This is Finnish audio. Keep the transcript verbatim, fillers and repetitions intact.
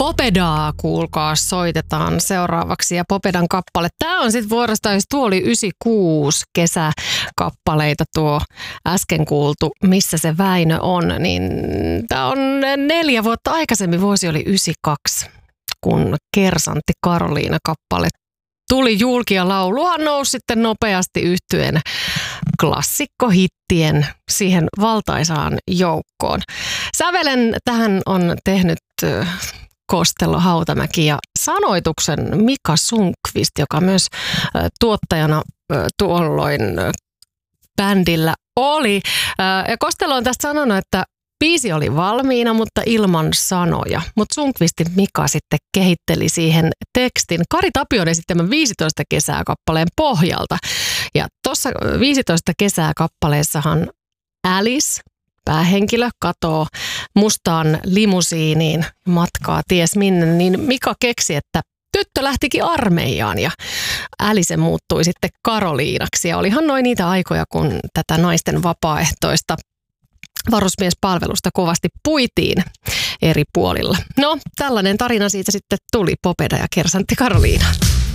Popedaa, kuulkaa, soitetaan seuraavaksi. Ja Popedan kappale. Tämä on sitten vuorosta, jos tuo oli yhdeksänkymmentäkuusi kesäkappaleita tuo äsken kuultu, missä se Väinö on. Niin tämä on neljä vuotta aikaisemmin, vuosi oli yhdeksänkymmentäkaksi, kun Kersantti Karoliina kappale tuli julki ja lauluhan nousi sitten nopeasti yhtyen klassikkohittien siihen valtaisaan joukkoon. Sävelen tähän on tehnyt Kostello Hautamäki ja sanoituksen Mika Sundqvist, joka myös tuottajana tuolloin bändillä oli. Ja Kostello on tästä sanonut, että biisi oli valmiina, mutta ilman sanoja. Mutta Sundqvistin Mika sitten kehitteli siihen tekstin Kari Tapion esittämän viisitoista kesää kappaleen pohjalta. Ja tuossa viisitoista kesää kappaleessahan Alice, päähenkilö, katoo mustaan limusiiniin matkaa ties minne, niin Mika keksi, että tyttö lähtikin armeijaan ja Alice muuttui sitten Karoliinaksi. Ja olihan noin niitä aikoja, kun tätä naisten vapaaehtoista varusmiespalvelusta kovasti puitiin eri puolilla. No, tällainen tarina siitä sitten tuli Popeda ja Kersantti Karoliina.